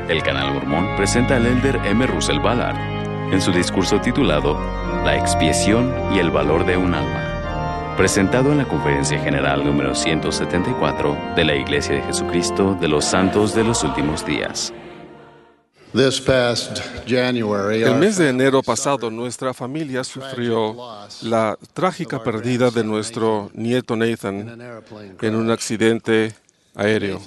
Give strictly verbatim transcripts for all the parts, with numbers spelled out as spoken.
El Canal Mormón presenta al Elder M. Russell Ballard en su discurso titulado La expiación y el valor de un alma, presentado en la Conferencia General número ciento setenta y cuatro de la Iglesia de Jesucristo de los Santos de los Últimos Días. El mes de enero pasado, nuestra familia sufrió la trágica pérdida de nuestro nieto Nathan en un accidente aéreo.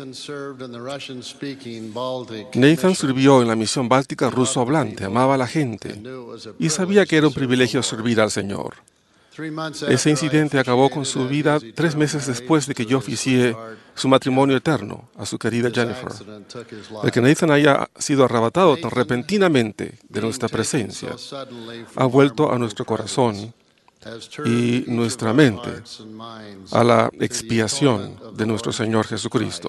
Nathan sirvió en la misión báltica ruso hablante, amaba a la gente y sabía que era un privilegio servir al Señor. Ese incidente acabó con su vida tres meses después de que yo oficié su matrimonio eterno a su querida Jennifer. El que Nathan haya sido arrebatado tan repentinamente de nuestra presencia ha vuelto a nuestro corazón y nuestra mente a la expiación de nuestro Señor Jesucristo.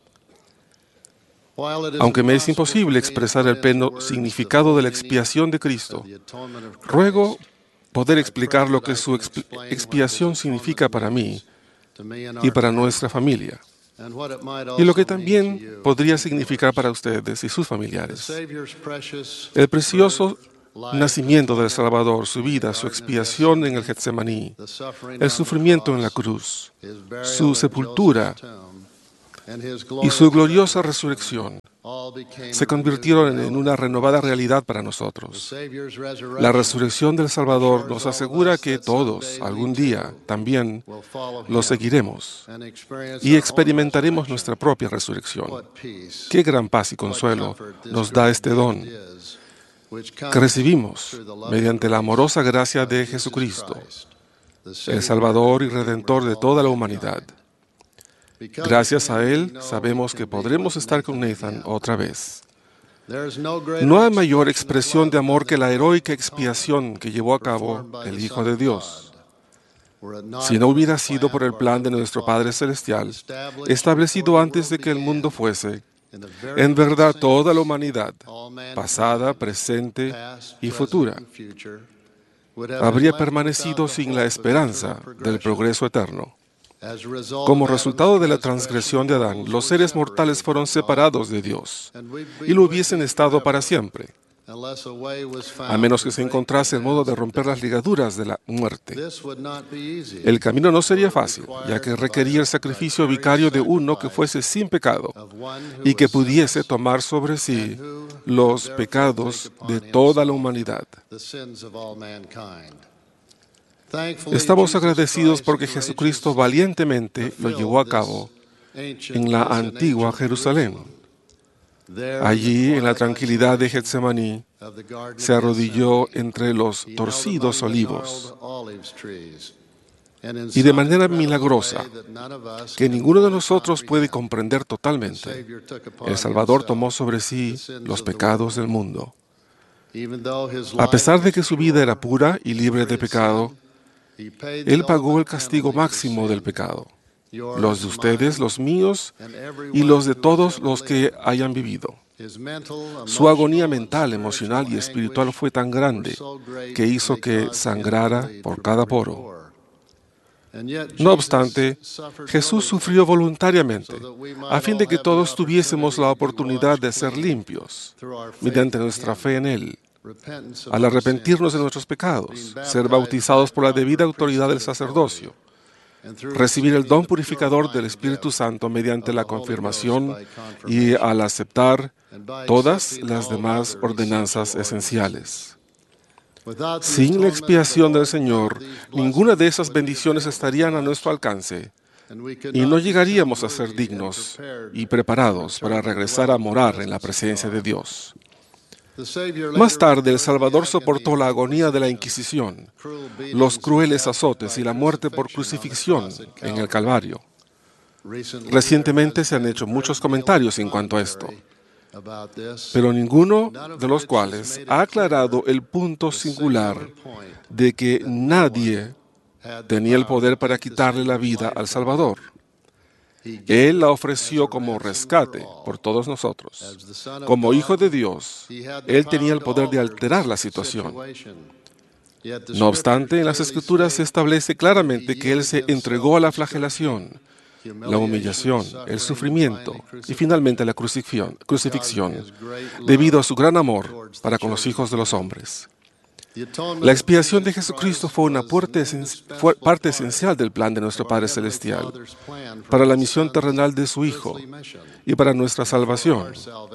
Aunque me es imposible expresar el pleno significado de la expiación de Cristo, ruego poder explicar lo que su expiación significa para mí y para nuestra familia, y lo que también podría significar para ustedes y sus familiares. El precioso nacimiento del Salvador, su vida, su expiación en el Getsemaní, el sufrimiento en la cruz, su sepultura y su gloriosa resurrección se convirtieron en una renovada realidad para nosotros. La resurrección del Salvador nos asegura que todos, algún día, también lo seguiremos y experimentaremos nuestra propia resurrección. Qué gran paz y consuelo nos da este don que recibimos mediante la amorosa gracia de Jesucristo, el Salvador y Redentor de toda la humanidad. Gracias a Él, sabemos que podremos estar con Nathan otra vez. No hay mayor expresión de amor que la heroica expiación que llevó a cabo el Hijo de Dios. Si no hubiera sido por el plan de nuestro Padre Celestial, establecido antes de que el mundo fuese, en verdad toda la humanidad, pasada, presente y futura, habría permanecido sin la esperanza del progreso eterno. Como resultado de la transgresión de Adán, los seres mortales fueron separados de Dios y lo hubiesen estado para siempre, a menos que se encontrase el modo de romper las ligaduras de la muerte. El camino no sería fácil, ya que requería el sacrificio vicario de uno que fuese sin pecado y que pudiese tomar sobre sí los pecados de toda la humanidad. Estamos agradecidos porque Jesucristo valientemente lo llevó a cabo en la antigua Jerusalén. Allí, en la tranquilidad de Getsemaní, se arrodilló entre los torcidos olivos y de manera milagrosa, que ninguno de nosotros puede comprender totalmente, el Salvador tomó sobre sí los pecados del mundo. A pesar de que su vida era pura y libre de pecado, Él pagó el castigo máximo del pecado, los de ustedes, los míos y los de todos los que hayan vivido. Su agonía mental, emocional y espiritual fue tan grande que hizo que sangrara por cada poro. No obstante, Jesús sufrió voluntariamente a fin de que todos tuviésemos la oportunidad de ser limpios mediante nuestra fe en Él. Al arrepentirnos de nuestros pecados, ser bautizados por la debida autoridad del sacerdocio, recibir el don purificador del Espíritu Santo mediante la confirmación y al aceptar todas las demás ordenanzas esenciales. Sin la expiación del Señor, ninguna de esas bendiciones estarían a nuestro alcance y no llegaríamos a ser dignos y preparados para regresar a morar en la presencia de Dios. Más tarde, el Salvador soportó la agonía de la Inquisición, los crueles azotes y la muerte por crucifixión en el Calvario. Recientemente se han hecho muchos comentarios en cuanto a esto, pero ninguno de los cuales ha aclarado el punto singular de que nadie tenía el poder para quitarle la vida al Salvador. Él la ofreció como rescate por todos nosotros. Como Hijo de Dios, Él tenía el poder de alterar la situación. No obstante, en las Escrituras se establece claramente que Él se entregó a la flagelación la humillación, el sufrimiento y finalmente la crucifixión, crucifixión, debido a su gran amor para con los hijos de los hombres. La expiación de Jesucristo fue una parte esencial del plan de nuestro Padre Celestial para la misión terrenal de su Hijo y para nuestra salvación.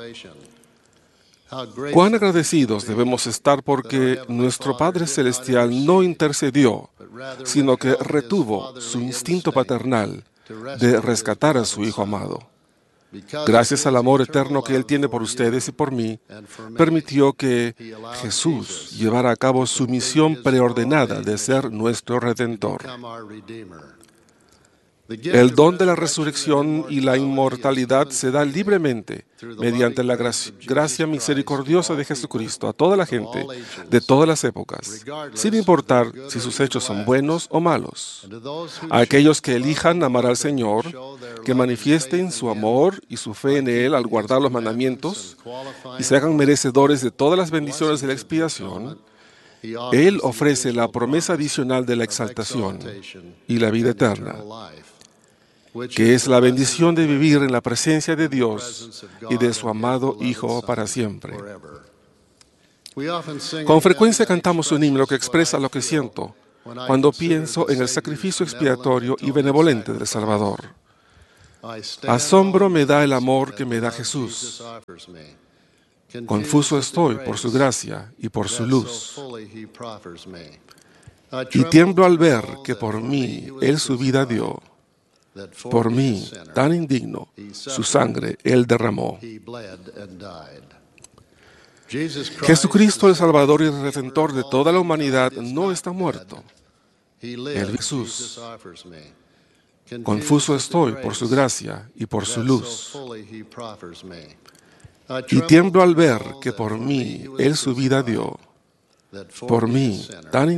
Cuán agradecidos debemos estar porque nuestro Padre Celestial no intercedió, sino que retuvo su instinto paternal de rescatar a su Hijo amado. Gracias al amor eterno que Él tiene por ustedes y por mí, permitió que Jesús llevara a cabo su misión preordenada de ser nuestro Redentor. El don de la resurrección y la inmortalidad se da libremente mediante la gracia, gracia misericordiosa de Jesucristo a toda la gente de todas las épocas, sin importar si sus hechos son buenos o malos. A aquellos que elijan amar al Señor, que manifiesten su amor y su fe en Él al guardar los mandamientos y se hagan merecedores de todas las bendiciones de la expiación, Él ofrece la promesa adicional de la exaltación y la vida eterna, que es la bendición de vivir en la presencia de Dios y de su amado Hijo para siempre. Con frecuencia cantamos un himno que expresa lo que siento cuando pienso en el sacrificio expiatorio y benevolente del Salvador. Asombro me da el amor que me da Jesús. Confuso estoy por su gracia y por su luz. Y tiemblo al ver que por mí Él su vida dio. Por mí, tan indigno, su sangre Él derramó. Jesucristo, el Salvador y el Redentor de toda la humanidad, no está muerto. Él Jesús. Confuso estoy por su gracia y por su luz. Y tiemblo al ver que por mí Él su vida dio. Por mí, tan